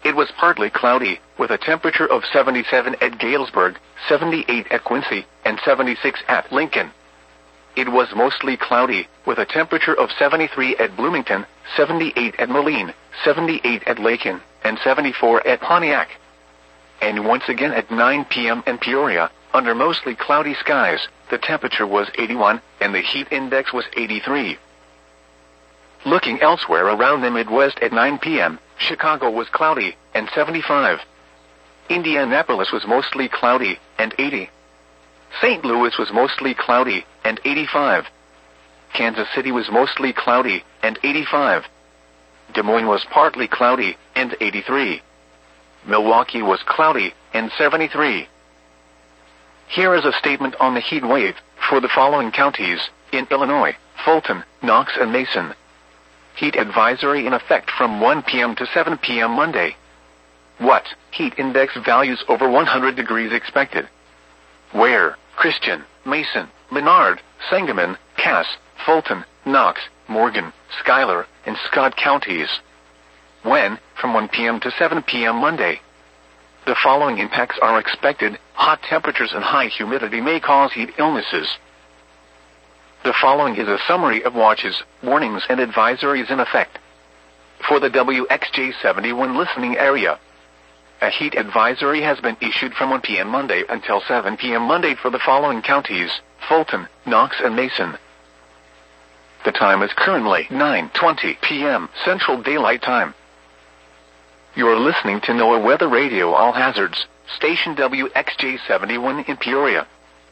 It was partly cloudy, with a temperature of 77 at Galesburg, 78 at Quincy, and 76 at Lincoln. It was mostly cloudy, with a temperature of 73 at Bloomington, 78 at Moline, 78 at Lakin, and 74 at Pontiac. And once again at 9 p.m. in Peoria, under mostly cloudy skies, the temperature was 81, and the heat index was 83. Looking elsewhere around the Midwest at 9 p.m., Chicago was cloudy, and 75. Indianapolis was mostly cloudy, and 80. St. Louis was mostly cloudy, and 85. Kansas City was mostly cloudy, and 85. Des Moines was partly cloudy, and 83. Milwaukee was cloudy, and 73. Here is a statement on the heat wave for the following counties in Illinois: Fulton, Knox, and Mason. Heat advisory in effect from 1 p.m. to 7 p.m. Monday. What? Heat index values over 100 degrees expected. Where? Christian, Mason, Menard, Sangamon, Cass, Fulton, Knox, Morgan, Schuyler, and Scott counties. When? From 1 p.m. to 7 p.m. Monday. The following impacts are expected. Hot temperatures and high humidity may cause heat illnesses. The following is a summary of watches, warnings, and advisories in effect. For the WXJ71 listening area, a heat advisory has been issued from 1 p.m. Monday until 7 p.m. Monday for the following counties: Fulton, Knox, and Mason. The time is currently 9:20 p.m. Central Daylight Time. You are listening to NOAA Weather Radio All Hazards, station WXJ71 in Peoria.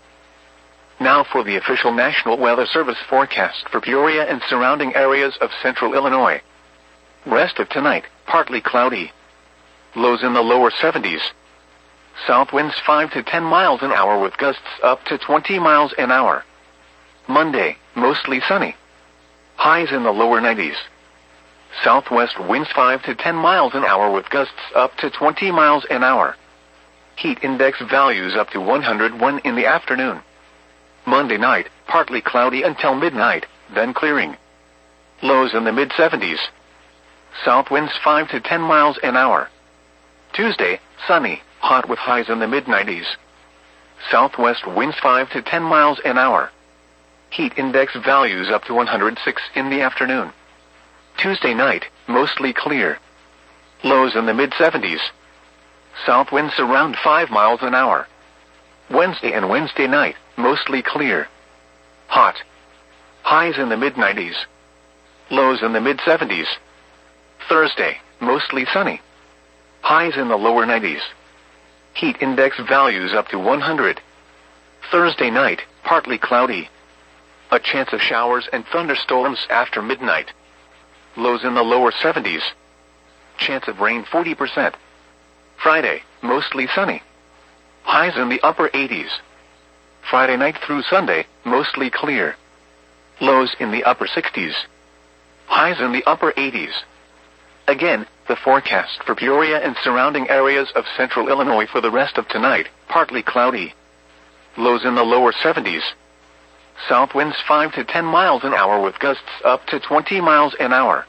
Now for the official National Weather Service forecast for Peoria and surrounding areas of central Illinois. Rest of tonight, partly cloudy. Lows in the lower 70s. South winds 5 to 10 miles an hour with gusts up to 20 miles an hour. Monday, mostly sunny. Highs in the lower 90s. Southwest winds 5 to 10 miles an hour with gusts up to 20 miles an hour. Heat index values up to 101 in the afternoon. Monday night, partly cloudy until midnight, then clearing. Lows in the mid-70s. South winds 5 to 10 miles an hour. Tuesday, sunny, hot with highs in the mid-90s. Southwest winds 5 to 10 miles an hour. Heat index values up to 106 in the afternoon. Tuesday night, mostly clear. Lows in the mid-70s. South winds around 5 miles an hour. Wednesday and Wednesday night, mostly clear. Hot. Highs in the mid-90s. Lows in the mid-70s. Thursday, mostly sunny. Highs in the lower 90s. Heat index values up to 100. Thursday night, partly cloudy. A chance of showers and thunderstorms after midnight. Lows in the lower 70s. Chance of rain 40%. Friday, mostly sunny. Highs in the upper 80s. Friday night through Sunday, mostly clear. Lows in the upper 60s. Highs in the upper 80s. Again, the forecast for Peoria and surrounding areas of central Illinois for the rest of tonight: partly cloudy. Lows in the lower 70s. South winds 5 to 10 miles an hour with gusts up to 20 miles an hour.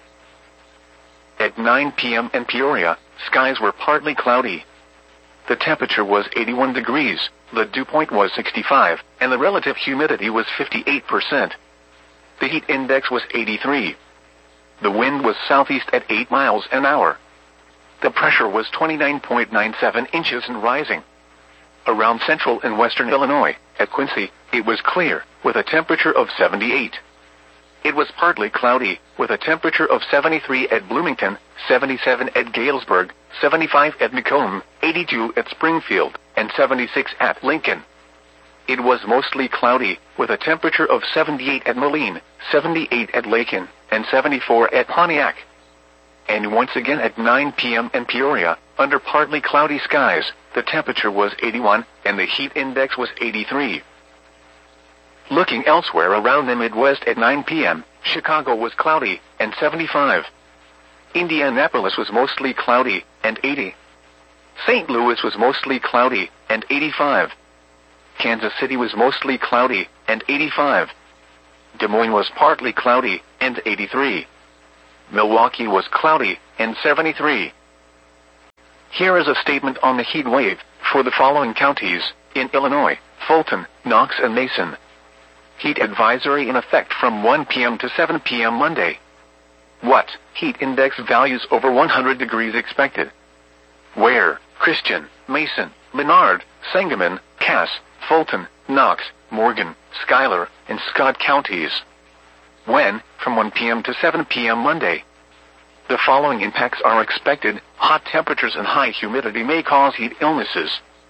At 9 p.m. in Peoria, skies were partly cloudy. The temperature was 81 degrees, the dew point was 65, and the relative humidity was 58%. The heat index was 83. The wind was southeast at 8 miles an hour. The pressure was 29.97 inches and rising. Around central and western Illinois, at Quincy, it was clear, with a temperature of 78. It was partly cloudy, with a temperature of 73 at Bloomington, 77 at Galesburg, 75 at Macomb, 82 at Springfield, and 76 at Lincoln. It was mostly cloudy, with a temperature of 78 at Moline, 78 at Lakin, and 74 at Pontiac. And once again at 9 p.m. in Peoria, under partly cloudy skies, the temperature was 81, and the heat index was 83. Looking elsewhere around the Midwest at 9 p.m., Chicago was cloudy, and 75. Indianapolis was mostly cloudy, and 80. St. Louis was mostly cloudy, and 85. Kansas City was mostly cloudy, and 85. Des Moines was partly cloudy, and 83. Milwaukee was cloudy, and 73. Here is a statement on the heat wave for the following counties in Illinois: Fulton, Knox, and Mason. Heat advisory in effect from 1 p.m. to 7 p.m. Monday. What? Heat index values over 100 degrees expected. Where? Christian, Mason, Menard, Sangamon, Cass, Fulton, Knox, Morgan, Schuyler, and Scott counties. When? From 1 p.m. to 7 p.m. Monday. The following impacts are expected: hot temperatures and high humidity may cause heat illnesses.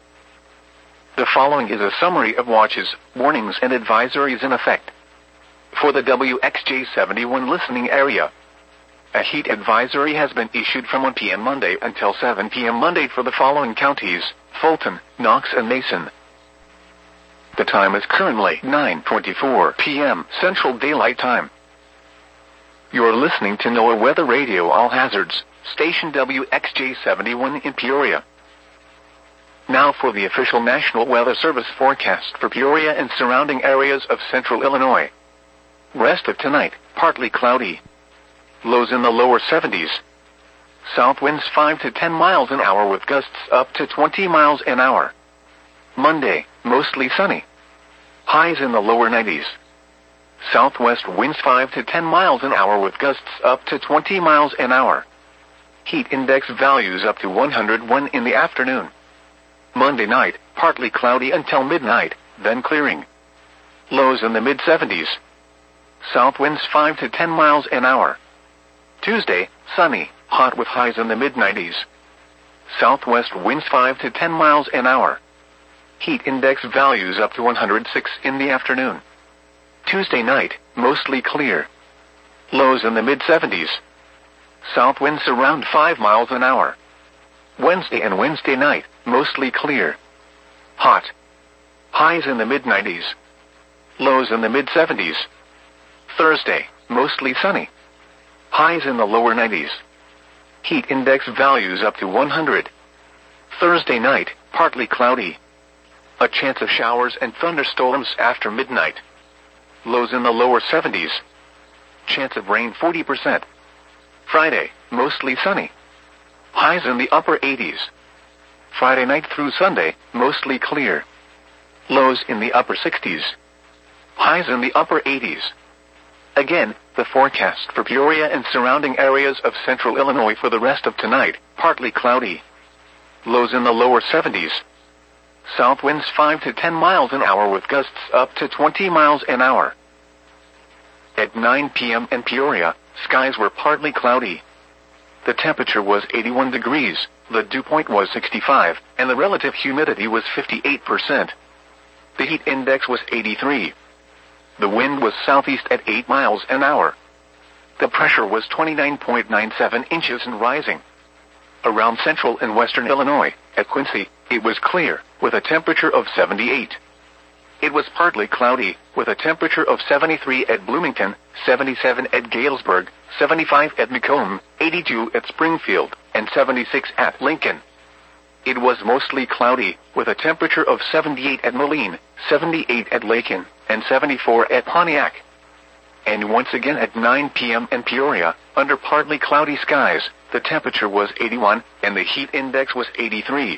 The following is a summary of watches, warnings, and advisories in effect. For the WXJ71 listening area, a heat advisory has been issued from 1 p.m. Monday until 7 p.m. Monday for the following counties: Fulton, Knox, and Mason. The time is currently 9:24 p.m. Central Daylight Time. You're listening to NOAA Weather Radio All Hazards, station WXJ71 in Peoria. Now for the official National Weather Service forecast for Peoria and surrounding areas of central Illinois. Rest of tonight, partly cloudy. Lows in the lower 70s. South winds 5 to 10 miles an hour with gusts up to 20 miles an hour. Monday, mostly sunny. Highs in the lower 90s. Southwest winds 5 to 10 miles an hour with gusts up to 20 miles an hour. Heat index values up to 101 in the afternoon. Monday night, partly cloudy until midnight, then clearing. Lows in the mid-70s. South winds 5 to 10 miles an hour. Tuesday, sunny, hot with highs in the mid-90s. Southwest winds 5 to 10 miles an hour. Heat index values up to 106 in the afternoon. Tuesday night, mostly clear. Lows in the mid-70s. South winds around 5 miles an hour. Wednesday and Wednesday night, mostly clear. Hot. Highs in the mid-90s. Lows in the mid-70s. Thursday, mostly sunny. Highs in the lower 90s. Heat index values up to 100. Thursday night, partly cloudy. A chance of showers and thunderstorms after midnight. Lows in the lower 70s. Chance of rain 40%. Friday, mostly sunny. Highs in the upper 80s. Friday night through Sunday, mostly clear. Lows in the upper 60s. Highs in the upper 80s. Again, the forecast for Peoria and surrounding areas of central Illinois for the rest of tonight: partly cloudy. Lows in the lower 70s. South winds 5 to 10 miles an hour with gusts up to 20 miles an hour. At 9 p.m. in Peoria, skies were partly cloudy. The temperature was 81 degrees, the dew point was 65, and the relative humidity was 58%. The heat index was 83. The wind was southeast at 8 miles an hour. The pressure was 29.97 inches and rising. Around central and western Illinois, at Quincy, it was clear, with a temperature of 78. It was partly cloudy, with a temperature of 73 at Bloomington, 77 at Galesburg, 75 at Macomb, 82 at Springfield, and 76 at Lincoln. It was mostly cloudy, with a temperature of 78 at Moline, 78 at Lakin, and 74 at Pontiac. And once again at 9 p.m. in Peoria, under partly cloudy skies, the temperature was 81, and the heat index was 83.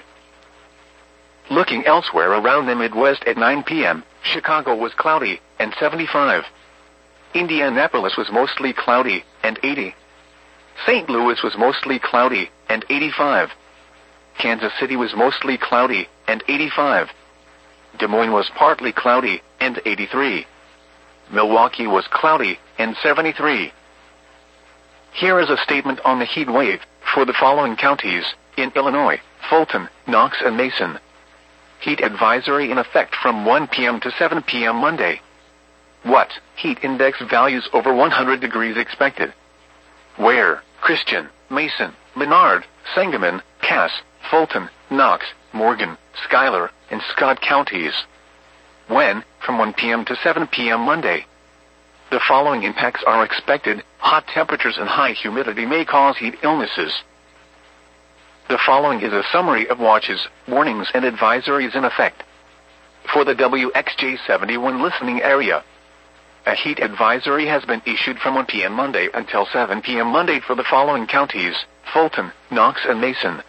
Looking elsewhere around the Midwest at 9 p.m., Chicago was cloudy, and 75. Indianapolis was mostly cloudy, and 80. St. Louis was mostly cloudy, and 85. Kansas City was mostly cloudy, and 85. Des Moines was partly cloudy, and 83. Milwaukee was cloudy, and 73. Here is a statement on the heat wave for the following counties in Illinois: Fulton, Knox, and Mason. Heat advisory in effect from 1 p.m. to 7 p.m. Monday. What? Heat index values over 100 degrees expected. Where? Christian, Mason, Menard, Sangamon, Cass, Fulton, Knox, Morgan, Schuyler, and Scott counties. When? From 1 p.m. to 7 p.m. Monday. The following impacts are expected: hot temperatures and high humidity may cause heat illnesses. The following is a summary of watches, warnings, and advisories in effect. For the WXJ71 listening area, a heat advisory has been issued from 1 p.m. Monday until 7 p.m. Monday for the following counties: Fulton, Knox, and Mason.